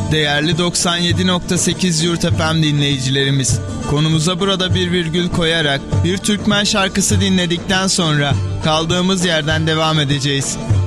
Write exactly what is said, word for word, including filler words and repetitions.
Değerli doksan yedi nokta sekiz Yurt F M dinleyicilerimiz, konumuza burada bir virgül koyarak bir Türkmen şarkısı dinledikten sonra kaldığımız yerden devam edeceğiz.